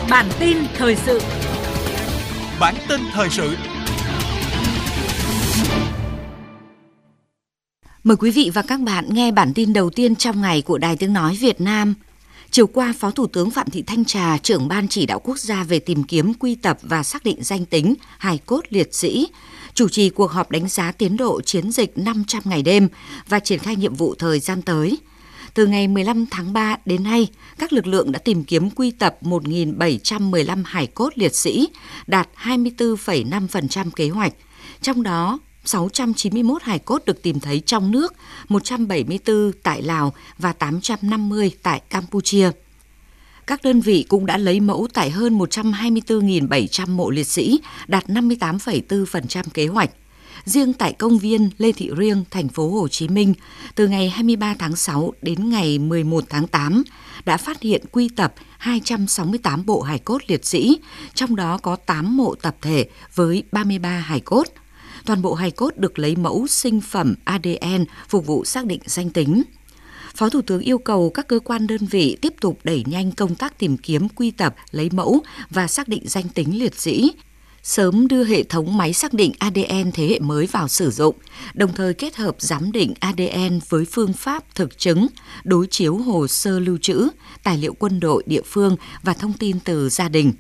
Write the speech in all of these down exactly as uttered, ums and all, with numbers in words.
Bản tin thời sự. Bản tin thời sự. Mời quý vị và các bạn nghe bản tin đầu tiên trong ngày của Đài Tiếng nói Việt Nam. Chiều qua, Phó Thủ tướng Phạm Thị Thanh Trà, trưởng Ban Chỉ đạo Quốc gia về tìm kiếm, quy tập và xác định danh tính hài cốt liệt sĩ, chủ trì cuộc họp đánh giá tiến độ chiến dịch năm trăm ngày đêm và triển khai nhiệm vụ thời gian tới. Từ ngày mười lăm tháng ba đến nay, các lực lượng đã tìm kiếm quy tập một nghìn bảy trăm mười lăm hài cốt liệt sĩ, đạt hai mươi tư phẩy năm phần trăm kế hoạch. Trong đó, sáu trăm chín mươi mốt hài cốt được tìm thấy trong nước, một trăm bảy mươi tư tại Lào và tám trăm năm mươi tại Campuchia. Các đơn vị cũng đã lấy mẫu tại hơn một trăm hai mươi tư nghìn bảy trăm mộ liệt sĩ, đạt năm mươi tám phẩy bốn phần trăm kế hoạch. Riêng tại công viên Lê Thị Riêng, thành phố Hồ Chí Minh, từ ngày hai mươi ba tháng sáu đến ngày mười một tháng tám, đã phát hiện quy tập hai trăm sáu mươi tám bộ hài cốt liệt sĩ, trong đó có tám mộ tập thể với ba mươi ba hài cốt. Toàn bộ hài cốt được lấy mẫu sinh phẩm a đê en phục vụ xác định danh tính. Phó Thủ tướng yêu cầu các cơ quan đơn vị tiếp tục đẩy nhanh công tác tìm kiếm, quy tập, lấy mẫu và xác định danh tính liệt sĩ, sớm đưa hệ thống máy xác định a đê en thế hệ mới vào sử dụng, đồng thời kết hợp giám định a đê en với phương pháp thực chứng, đối chiếu hồ sơ lưu trữ, tài liệu quân đội địa phương và thông tin từ gia đình.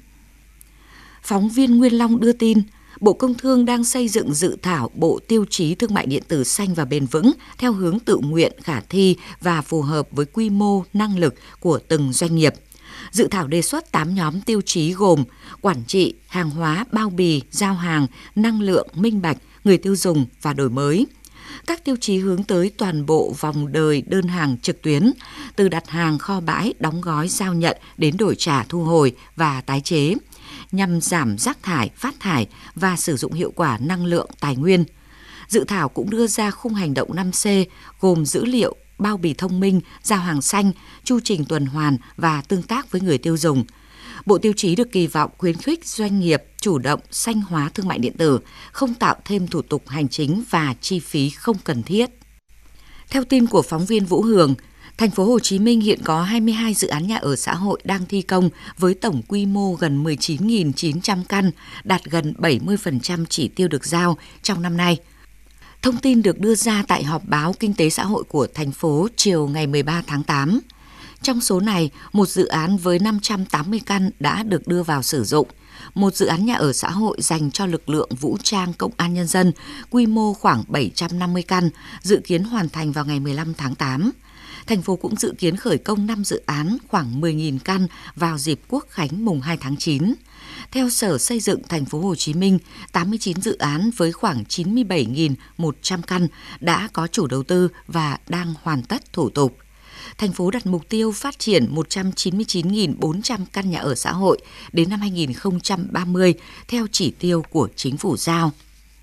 Phóng viên Nguyên Long đưa tin, Bộ Công Thương đang xây dựng dự thảo Bộ Tiêu chí Thương mại điện tử xanh và bền vững theo hướng tự nguyện, khả thi và phù hợp với quy mô, năng lực của từng doanh nghiệp. Dự thảo đề xuất tám nhóm tiêu chí gồm quản trị, hàng hóa, bao bì, giao hàng, năng lượng, minh bạch, người tiêu dùng và đổi mới. Các tiêu chí hướng tới toàn bộ vòng đời đơn hàng trực tuyến, từ đặt hàng, kho bãi, đóng gói, giao nhận đến đổi trả, thu hồi và tái chế, nhằm giảm rác thải, phát thải và sử dụng hiệu quả năng lượng, tài nguyên. Dự thảo cũng đưa ra khung hành động năm C gồm dữ liệu, bao bì thông minh, giao hàng xanh, chu trình tuần hoàn và tương tác với người tiêu dùng. Bộ tiêu chí được kỳ vọng khuyến khích doanh nghiệp chủ động xanh hóa thương mại điện tử, không tạo thêm thủ tục hành chính và chi phí không cần thiết. Theo tin của phóng viên Vũ Hường, thành phố Hồ Chí Minh hiện có hai mươi hai dự án nhà ở xã hội đang thi công với tổng quy mô gần mười chín nghìn chín trăm căn, đạt gần bảy mươi phần trăm chỉ tiêu được giao trong năm nay. Thông tin được đưa ra tại họp báo Kinh tế xã hội của thành phố chiều ngày mười ba tháng tám. Trong số này, một dự án với năm trăm tám mươi căn đã được đưa vào sử dụng. Một dự án nhà ở xã hội dành cho lực lượng vũ trang Công an Nhân dân, quy mô khoảng bảy trăm năm mươi căn, dự kiến hoàn thành vào ngày mười lăm tháng tám. Thành phố cũng dự kiến khởi công năm dự án khoảng mười nghìn căn vào dịp Quốc khánh mùng hai tháng chín. Theo Sở Xây dựng thành phố Hồ Chí Minh, tám mươi chín dự án với khoảng chín mươi bảy nghìn một trăm căn đã có chủ đầu tư và đang hoàn tất thủ tục. Thành phố đặt mục tiêu phát triển một trăm chín mươi chín nghìn bốn trăm căn nhà ở xã hội đến năm hai nghìn không trăm ba mươi theo chỉ tiêu của Chính phủ giao.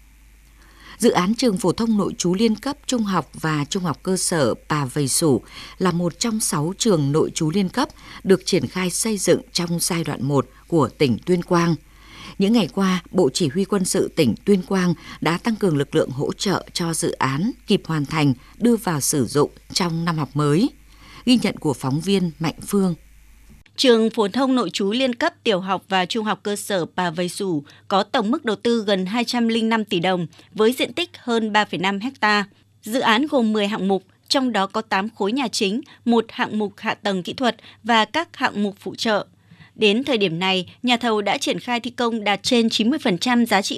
Dự án trường phổ thông nội trú liên cấp trung học và trung học cơ sở Pà Vầy Sủ là một trong sáu trường nội trú liên cấp được triển khai xây dựng trong giai đoạn một của tỉnh Tuyên Quang. Những ngày qua, Bộ Chỉ huy Quân sự tỉnh Tuyên Quang đã tăng cường lực lượng hỗ trợ cho dự án kịp hoàn thành đưa vào sử dụng trong năm học mới. Ghi nhận của phóng viên Mạnh Phương. Trường phổ thông nội trú liên cấp tiểu học và trung học cơ sở Pà Vầy Sủ có tổng mức đầu tư gần hai trăm lẻ năm tỷ đồng với diện tích hơn ba phẩy năm héc ta. Dự án gồm mười hạng mục, trong đó có tám khối nhà chính, một hạng mục hạ tầng kỹ thuật và các hạng mục phụ trợ. Đến thời điểm này, nhà thầu đã triển khai thi công đạt trên chín mươi phần trăm giá trị